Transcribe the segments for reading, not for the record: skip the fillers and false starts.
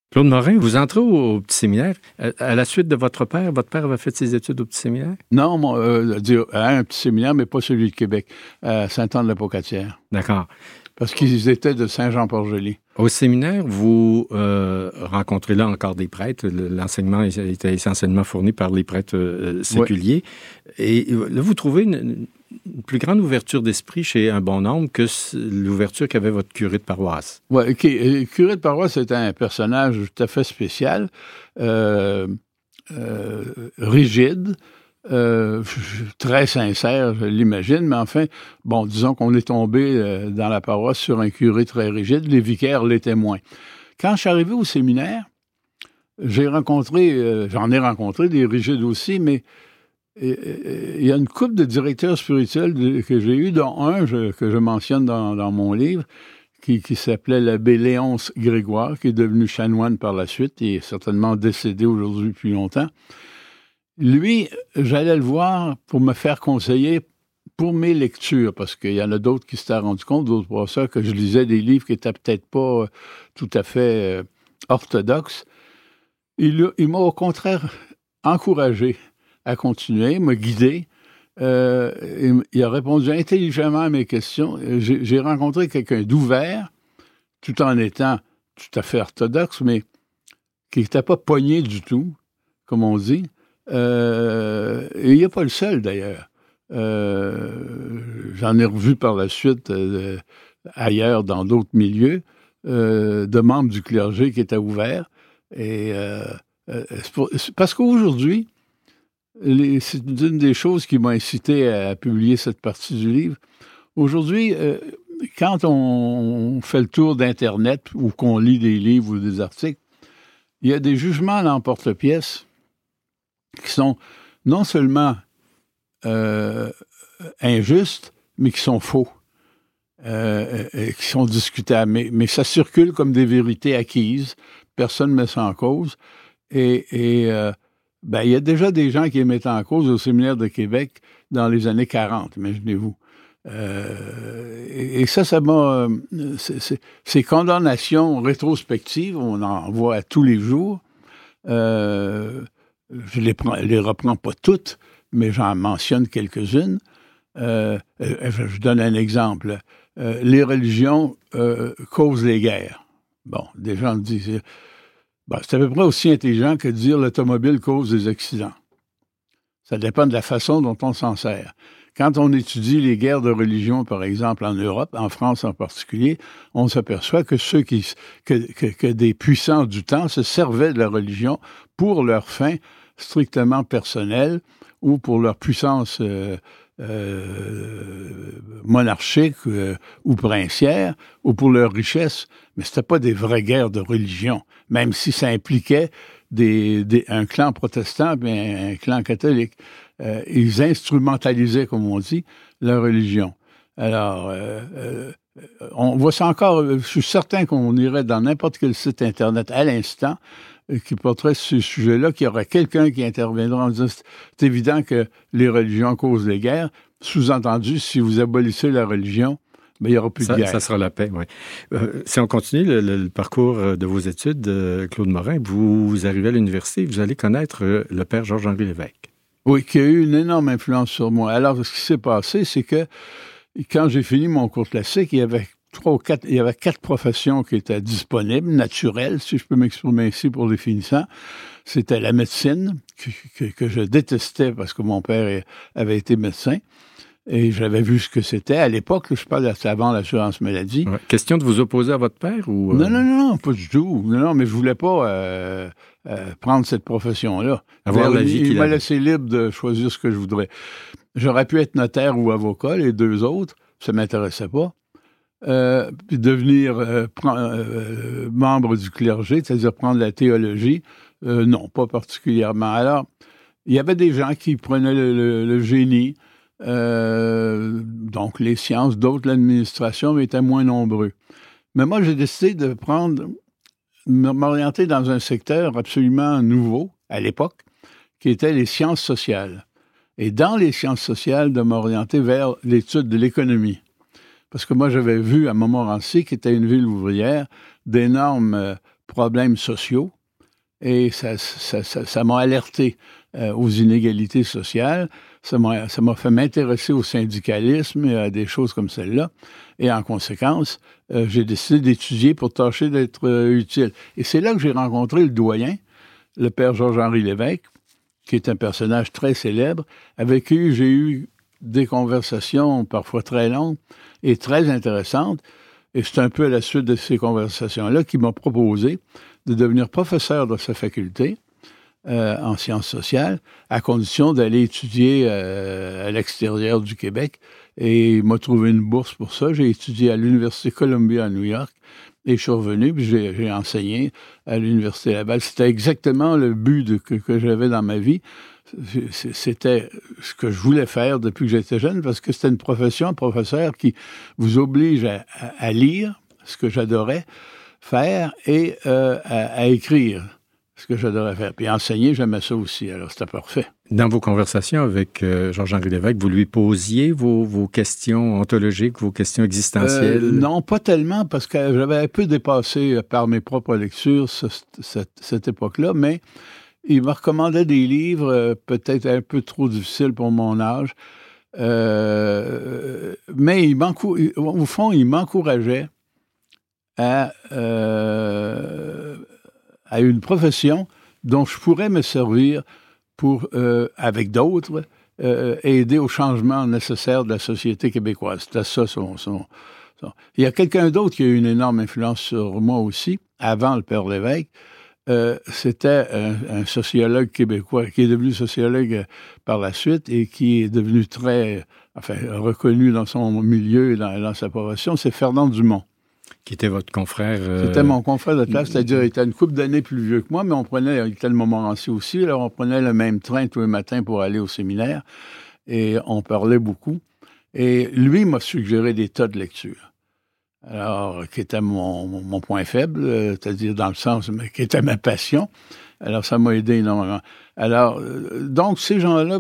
Claude Morin, vous entrez au petit séminaire à la suite de votre père. Votre père avait fait ses études au petit séminaire? Non, à un petit séminaire, mais pas celui de Québec, à Saint-Anne-de-la-Pocatière. D'accord. Parce qu'ils étaient de Saint-Jean-Port-Joli. Au séminaire, vous rencontrez là encore des prêtres. L'enseignement était essentiellement fourni par les prêtres séculiers. Oui. Et là, vous trouvez une plus grande ouverture d'esprit chez un bon nombre que l'ouverture qu'avait votre curé de paroisse. Oui, le curé de paroisse était un personnage tout à fait spécial, rigide, très sincère, je l'imagine, mais enfin, bon, disons qu'on est tombé dans la paroisse sur un curé très rigide, les vicaires l'étaient moins. Quand je suis arrivé au séminaire, j'en ai rencontré des rigides aussi, mais il y a une couple de directeurs spirituels que j'ai eu, dont un que je mentionne dans mon livre, qui s'appelait l'abbé Léonce Grégoire, qui est devenu chanoine par la suite, et est certainement décédé aujourd'hui depuis longtemps. Lui, j'allais le voir pour me faire conseiller pour mes lectures, parce qu'il y en a d'autres qui s'étaient rendus compte, d'autres professeurs, que je lisais des livres qui n'étaient peut-être pas tout à fait orthodoxes. Il m'a au contraire encouragé à continuer, m'a guidé. Il a répondu intelligemment à mes questions. J'ai rencontré quelqu'un d'ouvert, tout en étant tout à fait orthodoxe, mais qui n'était pas pogné du tout, comme on dit. Et il n'est pas le seul, d'ailleurs. J'en ai revu par la suite ailleurs, dans d'autres milieux, de membres du clergé qui étaient ouverts. Et parce qu'aujourd'hui, c'est une des choses qui m'a incité à publier cette partie du livre. Aujourd'hui, quand on fait le tour d'Internet ou qu'on lit des livres ou des articles, il y a des jugements à l'emporte-pièce qui sont non seulement injustes, mais qui sont faux, qui sont discutables. Mais ça circule comme des vérités acquises. Personne ne met ça en cause. Il y a déjà des gens qui les mettaient en cause au Séminaire de Québec dans les années 40, imaginez-vous. Et ça m'a... ces condamnations rétrospectives, on en voit tous les jours. Je les reprends pas toutes, mais j'en mentionne quelques-unes. Je donne un exemple. Les religions causent les guerres. Bon, des gens disent... c'est à peu près aussi intelligent que de dire l'automobile cause des accidents. Ça dépend de la façon dont on s'en sert. Quand on étudie les guerres de religion, par exemple, en Europe, en France en particulier, on s'aperçoit que que des puissants du temps se servaient de la religion pour leurs fins strictement personnelles ou pour leur puissance monarchique ou princière ou pour leur richesse. Mais c'était pas des vraies guerres de religion, même si ça impliquait un clan protestant et un clan catholique. Ils instrumentalisaient, comme on dit, la religion. Alors, on voit ça encore, je suis certain qu'on irait dans n'importe quel site Internet à l'instant qui porterait ce sujet-là, qu'il y aurait quelqu'un qui interviendra en disant c'est évident que les religions causent des guerres. Sous-entendu, si vous abolissez la religion, il n'y aura plus de guerre. Ça sera la paix, oui. Si on continue le parcours de vos études, Claude Morin, vous arrivez à l'université, vous allez connaître le père Georges-Henri Lévesque. Oui, qui a eu une énorme influence sur moi. Alors, ce qui s'est passé, c'est que quand j'ai fini mon cours classique, il y avait 4 professions qui étaient disponibles, naturelles, si je peux m'exprimer ainsi pour les finissants. C'était la médecine, que je détestais parce que mon père avait été médecin. Et j'avais vu ce que c'était. À l'époque, je parle avant l'assurance maladie. Ouais. Question de vous opposer à votre père ou... Non, pas du tout. Non, mais je voulais pas prendre cette profession-là. Il m'a laissé libre de choisir ce que je voudrais. J'aurais pu être notaire ou avocat, les deux autres. Ça m'intéressait pas. Puis devenir membre du clergé, c'est-à-dire prendre la théologie, non, pas particulièrement. Alors, il y avait des gens qui prenaient le génie, donc les sciences, d'autres l'administration, mais étaient moins nombreux. Mais moi, j'ai décidé de m'orienter dans un secteur absolument nouveau, à l'époque, qui était les sciences sociales. Et dans les sciences sociales, de m'orienter vers l'étude de l'économie. Parce que moi, j'avais vu à Montmorency, qui était une ville ouvrière, d'énormes problèmes sociaux et ça m'a alerté aux inégalités sociales. Ça m'a fait m'intéresser au syndicalisme et à des choses comme celle-là. Et en conséquence, j'ai décidé d'étudier pour tâcher d'être utile. Et c'est là que j'ai rencontré le doyen, le père Georges-Henri Lévesque, qui est un personnage très célèbre, avec qui j'ai eu des conversations parfois très longues et très intéressantes. Et c'est un peu à la suite de ces conversations-là qu'il m'a proposé de devenir professeur de sa faculté en sciences sociales, à condition d'aller étudier à l'extérieur du Québec. Et il m'a trouvé une bourse pour ça. J'ai étudié à l'Université Columbia à New York et je suis revenu, puis j'ai enseigné à l'Université Laval. C'était exactement le but que j'avais dans ma vie. C'était ce que je voulais faire depuis que j'étais jeune, parce que c'était une profession, un professeur qui vous oblige à lire, ce que j'adorais faire, et à écrire, ce que j'adorais faire. Puis enseigner, j'aimais ça aussi, alors c'était parfait. Dans vos conversations avec Georges-Henri Lévesque, vous lui posiez vos questions ontologiques, vos questions existentielles? Non, pas tellement, parce que j'avais un peu dépassé par mes propres lectures cette époque-là, mais il me recommandait des livres peut-être un peu trop difficiles pour mon âge, mais au fond, il m'encourageait à une profession dont je pourrais me servir pour, avec d'autres, aider au changement nécessaire de la société québécoise. C'était ça son. Il y a quelqu'un d'autre qui a eu une énorme influence sur moi aussi, avant le père Lévesque. C'était un sociologue québécois qui est devenu sociologue par la suite et qui est devenu très reconnu dans son milieu et dans sa profession. C'est Fernand Dumont. Qui était votre confrère? C'était mon confrère de classe, c'est-à-dire il était une couple d'années plus vieux que moi, mais il était de Montmorency aussi, alors on prenait le même train tous les matins pour aller au séminaire, et on parlait beaucoup. Et lui m'a suggéré des tas de lectures, alors qui était mon point faible, c'est-à-dire dans le sens, mais qui était ma passion. Alors ça m'a aidé énormément. Alors, donc ces gens-là,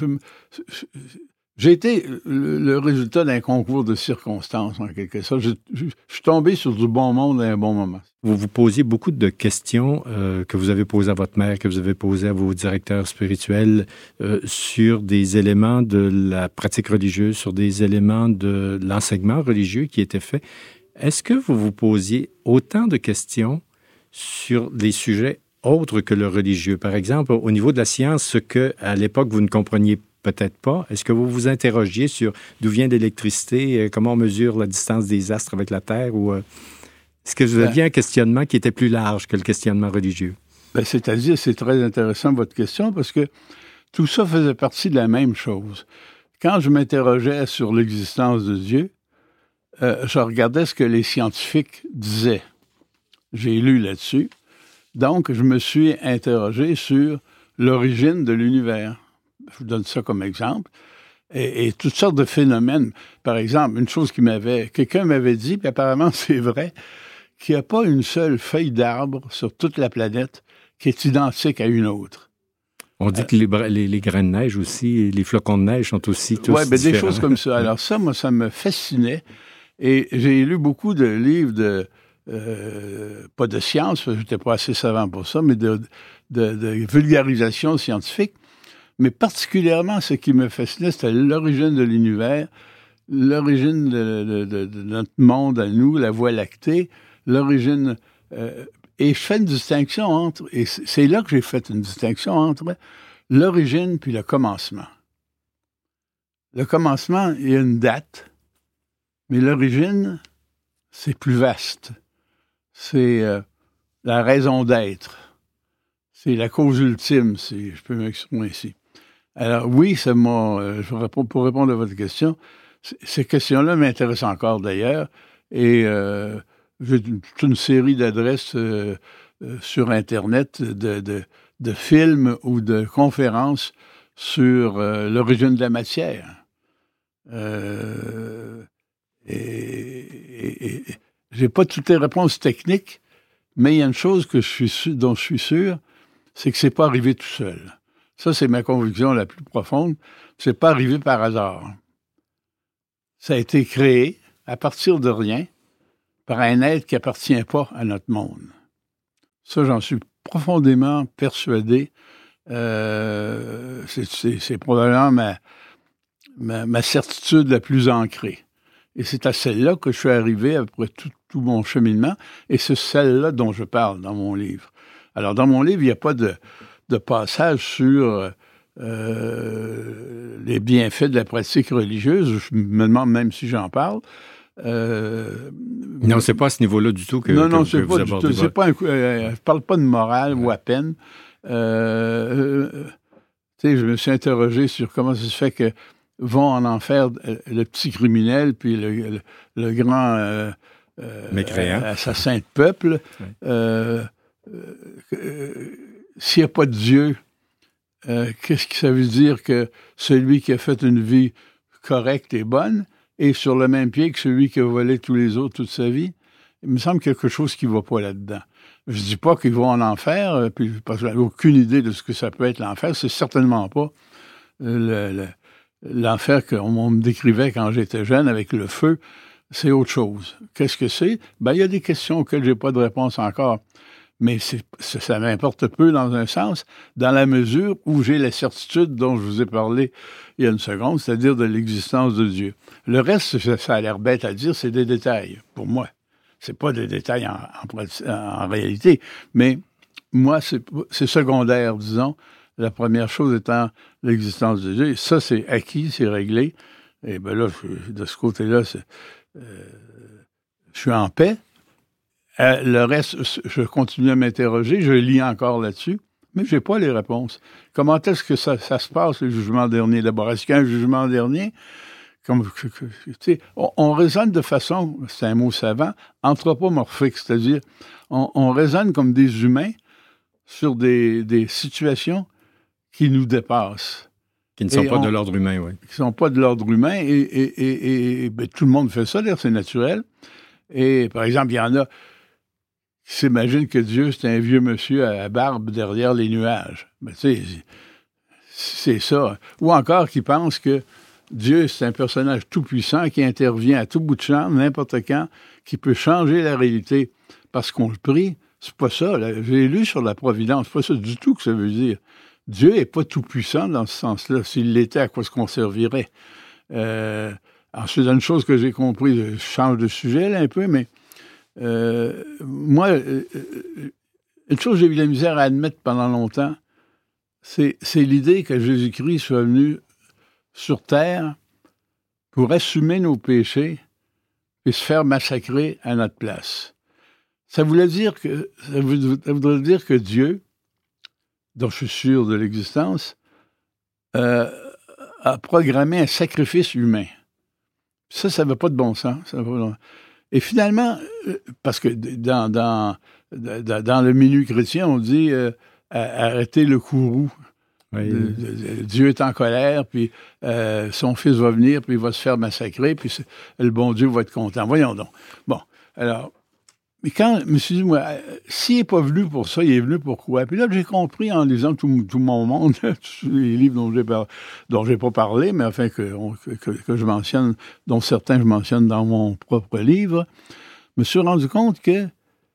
j'ai été le résultat d'un concours de circonstances, en quelque sorte. Je suis tombé sur du bon monde à un bon moment. Vous vous posiez beaucoup de questions que vous avez posées à votre mère, que vous avez posées à vos directeurs spirituels sur des éléments de la pratique religieuse, sur des éléments de l'enseignement religieux qui étaient faits. Est-ce que vous vous posiez autant de questions sur des sujets autres que le religieux? Par exemple, au niveau de la science, ce que, à l'époque, vous ne compreniez peut-être pas. Est-ce que vous vous interrogiez sur d'où vient l'électricité, comment on mesure la distance des astres avec la Terre, ou est-ce que vous aviez un questionnement qui était plus large que le questionnement religieux? C'est-à-dire, c'est très intéressant votre question, parce que tout ça faisait partie de la même chose. Quand je m'interrogeais sur l'existence de Dieu, je regardais ce que les scientifiques disaient. J'ai lu là-dessus. Donc, je me suis interrogé sur l'origine de l'univers. Je vous donne ça comme exemple. Et toutes sortes de phénomènes. Par exemple, une chose quelqu'un m'avait dit, puis apparemment c'est vrai, qu'il n'y a pas une seule feuille d'arbre sur toute la planète qui est identique à une autre. On dit que les grains de neige aussi, les flocons de neige sont aussi tous différents. Des choses comme ça. Alors ça, moi, ça me fascinait. Et j'ai lu beaucoup de livres pas de science, parce que je n'étais pas assez savant pour ça, mais de vulgarisation scientifique. Mais particulièrement, ce qui me fascinait, c'était l'origine de l'univers, l'origine de notre monde à nous, la Voie lactée, l'origine... et je fais une distinction entre... Et c'est là que j'ai fait une distinction entre l'origine puis le commencement. Le commencement, il y a une date, mais l'origine, c'est plus vaste. C'est la raison d'être. C'est la cause ultime, si je peux m'exprimer ici. Alors oui, pour répondre à votre question, ces questions-là m'intéressent encore d'ailleurs, et j'ai toute une série d'adresses sur Internet de films ou de conférences sur l'origine de la matière. Et j'ai pas toutes les réponses techniques, mais il y a une chose dont je suis sûr, c'est que c'est pas arrivé tout seul. Ça, c'est ma conviction la plus profonde. C'est pas arrivé par hasard. Ça a été créé à partir de rien par un être qui appartient pas à notre monde. Ça, j'en suis profondément persuadé. C'est probablement ma certitude la plus ancrée. Et c'est à celle-là que je suis arrivé après tout mon cheminement, et c'est celle-là dont je parle dans mon livre. Alors, dans mon livre, il n'y a pas de passage sur les bienfaits de la pratique religieuse. Je me demande même si j'en parle. Non, c'est pas à ce niveau-là du tout que c'est vous pas abordez. C'est pas je parle pas de morale ou à peine. Tu sais, je me suis interrogé sur comment ça se fait que vont en enfer le petit criminel puis le grand mécréant, assassin de peuple. Oui. S'il n'y a pas de Dieu, qu'est-ce que ça veut dire que celui qui a fait une vie correcte et bonne est sur le même pied que celui qui a volé tous les autres toute sa vie? Il me semble quelque chose qui ne va pas là-dedans. Je ne dis pas qu'ils vont en enfer, puis parce que je n'ai aucune idée de ce que ça peut être l'enfer. C'est certainement pas l'enfer qu'on me décrivait quand j'étais jeune avec le feu. C'est autre chose. Qu'est-ce que c'est? Il y a des questions auxquelles je n'ai pas de réponse encore. Mais ça m'importe peu dans un sens, dans la mesure où j'ai la certitude dont je vous ai parlé il y a une seconde, c'est-à-dire de l'existence de Dieu. Le reste, ça a l'air bête à dire, c'est des détails, pour moi. C'est pas des détails en réalité, mais moi, c'est secondaire, disons. La première chose étant l'existence de Dieu. Et ça, c'est acquis, c'est réglé. Et bien là, de ce côté-là, je suis en paix. Le reste, je continue à m'interroger, je lis encore là-dessus, mais je n'ai pas les réponses. Comment est-ce que ça se passe, le jugement dernier? D'abord, est-ce qu'il y a un jugement dernier? On raisonne de façon, c'est un mot savant, anthropomorphique, c'est-à-dire on raisonne comme des humains sur des situations qui nous dépassent. Qui ne sont pas de l'ordre humain, oui. Qui ne sont pas de l'ordre humain, et tout le monde fait ça, d'ailleurs, c'est naturel. Et, par exemple, il y en a qui s'imaginent que Dieu, c'est un vieux monsieur à barbe derrière les nuages. Tu sais, c'est ça. Ou encore qui pensent que Dieu, c'est un personnage tout-puissant qui intervient à tout bout de champ, n'importe quand, qui peut changer la réalité parce qu'on le prie. C'est pas ça. Là. J'ai lu sur la providence. C'est pas ça du tout que ça veut dire. Dieu n'est pas tout-puissant dans ce sens-là. S'il l'était, à quoi est-ce qu'on servirait? Ensuite, une chose que j'ai compris, je change de sujet là un peu, mais moi, une chose que j'ai eu de la misère à admettre pendant longtemps, c'est l'idée que Jésus-Christ soit venu sur terre pour assumer nos péchés et se faire massacrer à notre place. Ça voudrait dire que Dieu, dont je suis sûr de l'existence, a programmé un sacrifice humain. Ça n'avait pas de bon sens. Et finalement, parce que dans le milieu chrétien, on dit arrêtez le courroux. Oui. Dieu est en colère, puis son fils va venir, puis il va se faire massacrer, puis le bon Dieu va être content. Voyons donc. Bon, alors, mais quand je me suis dit, moi, s'il n'est pas venu pour ça, il est venu pour quoi? Puis là, j'ai compris en lisant tout mon monde, tous les livres dont j'ai pas parlé, mais enfin que je mentionne, dont certains je mentionne dans mon propre livre, je me suis rendu compte que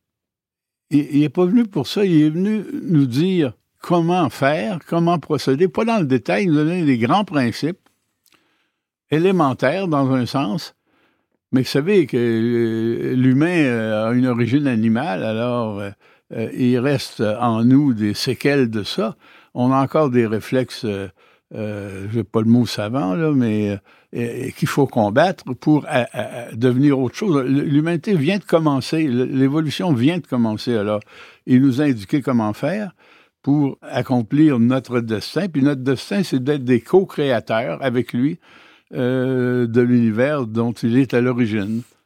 il n'est pas venu pour ça, il est venu nous dire comment faire, comment procéder, pas dans le détail, il nous donner des grands principes élémentaires dans un sens, mais vous savez que l'humain a une origine animale, alors il reste en nous des séquelles de ça. On a encore des réflexes, je n'ai pas le mot savant, là, mais qu'il faut combattre pour devenir autre chose. L'humanité vient de commencer, l'évolution vient de commencer, alors il nous a indiqué comment faire pour accomplir notre destin. Puis notre destin, c'est d'être des co-créateurs avec lui de l'univers dont il est à l'origine.